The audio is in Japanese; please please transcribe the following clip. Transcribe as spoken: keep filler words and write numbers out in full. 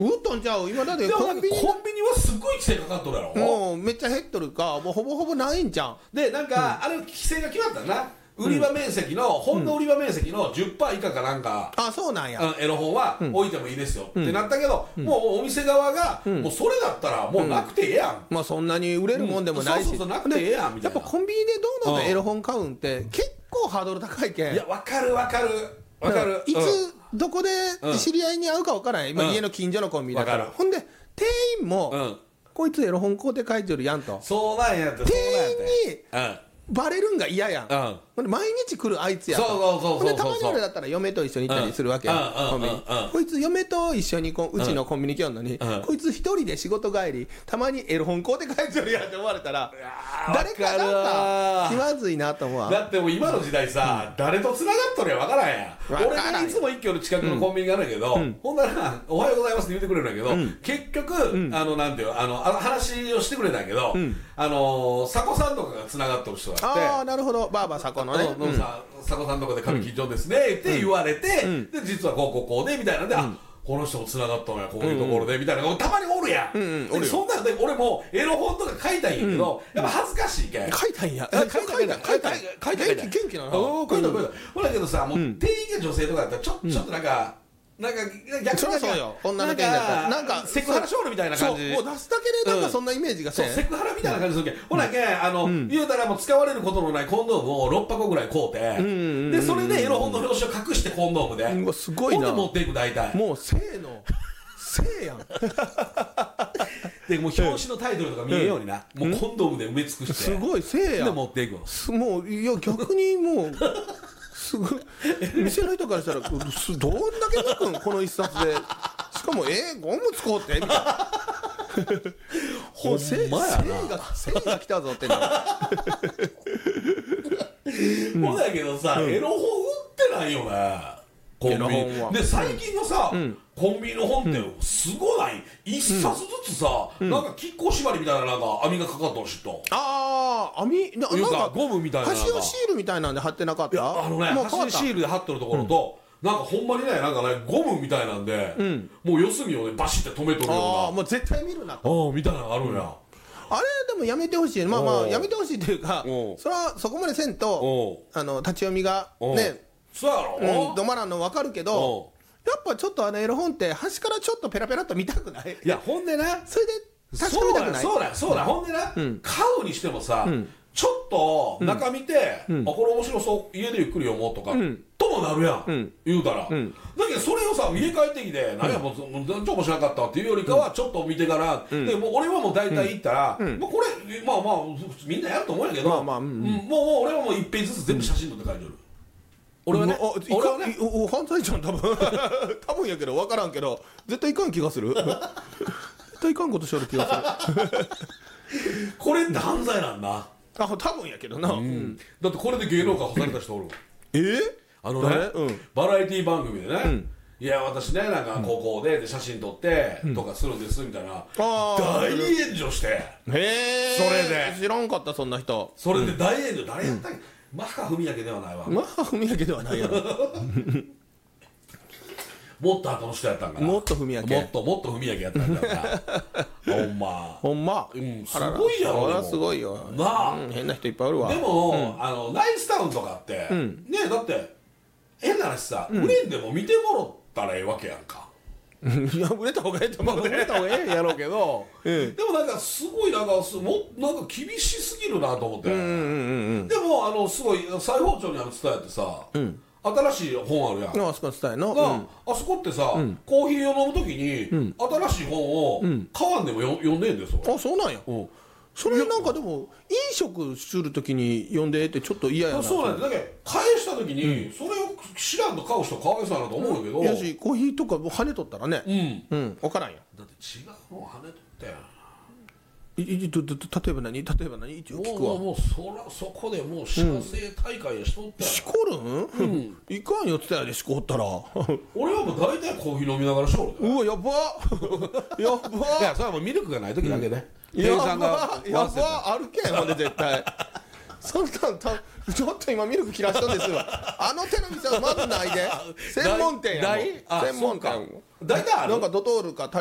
売っとんちゃう今だってでもなんかコンビニコンビニはすごい規制かかっとるやろ。 もうめっちゃ減っとるかもうほぼほぼないんちゃう。 でなんか、あれ規制が決まったな、売り場面積の、本の売り場面積の じゅっパーセント 以下かなんか、 あそうなんや、 あのエロ本は置いてもいいですよ、ってなったけど、もうお店側が、もうそれだったらもうなくてええやん、 まあそんなに売れるもんでもないし、 そうそうそうなくてええやんみたいな。 やっぱコンビニでどうのとエロ本買うんって結構ハードル高いけん。 いや分かる分かる分かる、 いつ、 うんどこで知り合いに会うか分からない、今うん家の近所のコンビニだかわからるほんで店員も、 うんこいつエロ本買うて書いてるやんとそうなんやって、そうなんやって店員にバレるんが嫌やん、 うんほんで毎日来るあいつやと、 そうそうそうそうそうほんでたまに俺だったら嫁と一緒に行ったりするわけや、 うんコンビニ、 うんうんこいつ嫁と一緒にこううちのコンビニ来よんのに、 うんこいつ一人で仕事帰りたまにエロ本買うて書いてるやんって思われたらー誰かわかるなんわか気まずいなと思うわ。 だってもう今の時代さ、誰と繋がっとるや分からんやん。 わからんよ俺ねいつも一挙の近くのコンビニがあるんやけど、ほんなら「おはようございます」って言ってくれるんやけど、結局、あのなんていうのあのあ話をしてくれたんやけど、あの佐古さんとかが繋がっとる人があって、 ああなるほどバーバー佐古のね、 うんうんさ佐古さんとかで髪切っちょんですねって言われて、で実はこうこうこうでみたいなんで、あこの人も繋がったのやこういうところでみたいなのがたまにおるやん。でそんなんで俺もエロ本とか書いたんやけど、やっぱ恥ずかしいけん。 書いたんや書いた書いた書いた書いた書いた元気元気なのおー書いた書いたほらけどさもう店員が女性とかだったらちょちょっとなんかなんか逆そりゃそうよ女の店員だったらなんかセクハラショールみたいな感じ。 そうもう出すだけでなんかそんなイメージがせそうんセクハラみたいな感じするけん、ほらけんあの、言うたらもう使われることのないコンドームをろっぱこぐらい買うて、でそれでエロ本の表紙を隠してコンドームで、 うわすごいなほんで持っていく大体もう性の性やんでもう表紙のタイトルとか見えんようにな、もうコンドームで埋め尽くしてすごい性やでん持っていくの。 すもういや逆にもうすごい店の人からしたらすどんだけ書くんこの一冊でしかもえー、ゴム使うてみたいなほんまやな性が性が来たぞってなほんだけどさ、エロ本売ってないよねコンビエロ本はニで。最近のさ、コンビニの本ってすごない一冊ずつさ、なんか亀甲縛りみたいななんか網がかかっとるしと、 ああ網ないうかなんかゴムみたいななんか端をシールみたいなんで貼ってなかっいやたあのねもう変わった端シールで貼っとるところと、なんかほんまにねなんかねゴムみたいなんで、もう四隅をねバシッて止めとるようなああもう絶対見るなとああみたいなのがあるんや。 あれでもやめてほしいまあまおうあやめてほしいというかおうそれはそこまでせんとおうあの立ち読みがおうねそうやろ、 うん、止まらんの分かるけどおやっぱちょっとあのエロ本って端からちょっとペラペラっと見たくないいやほんでなそれで確かそうめたくないだそうだそうだ、ほんでな、買うにしてもさ、ちょっと中見て、あこれ面白そう家でゆっくり読もうとか、ともなるやん、言うたら、だけどそれをさ家帰ってきて何やもうもうちょっと面白かったっていうよりかはちょっと見てから、でもう俺はもう大体行ったら、もうこれまあまあみんなやると思うんやけど、 まあまあうんうんもうもう俺はもう一ページずつ全部写真撮って書いてる、俺はね、 あい俺はねかんいおお犯罪じゃん多分多分やけど分からんけど絶対いかん気がする絶対いかんことしよる気がするこれって犯罪なんだ、 あ多分やけどな、うんだってこれで芸能界干された人おる、 えー、 あのね、 誰うんバラエティ番組でね、いや私ねなんか高校でで写真撮ってとかするんですみたいな、 あー大炎上して、 へえそれで知らんかったそんな人それで大炎上、誰やったっけ、マッハ文明ではないわ、 まあ文明ではないやろもっと後の人やったんかな、 もっと文明もっともっと文明やったんだからほんまほんま、 うんあららすごいやろそりゃでもすごいよなあうん変な人いっぱいおるわでも、あのナイスタウンとかって、ねだって変な話さ、売れんでも見てもろったらええわけやんか、 いや売れた方がいいと思う売れた方がええやろうけど、 うんでもなんかすごいなんかすもなんか厳しすぎるなと思って、 うんうんうんでもあのすごい裁縫長にある伝えってさ、新しい本あるやん、 うんあそこの伝えの、 がうんあそこってさ、コーヒーを飲むときに、新しい本を買わんでもよ読んでんですよ、 あそうなんやうんそれなんかでも飲食するときに呼んでってちょっと嫌やなそうなんだだけど返したときに、それを知らんと買う人かわいそうやなと思うんだけど、 やしコーヒーとかも跳ねとったらねうんうん分からんやだって違うの跳ねとったやん、 いいどどど例えば何例えば何一応聞くわもうもうそらそこでもう幸せ大会やしとったやん、 しこるんいかんよってやでしこったらう俺はもう大体コーヒー飲みながらしょるでわやばやばいやそれはもうミルクがない時だけね、店や員さんがばやばあるけんほんで絶対そんなんたちょっと今ミルク切らしたんですよあの手の店はまずないで専門店やもん大大あ専門店そうか大体あるなんかドトールか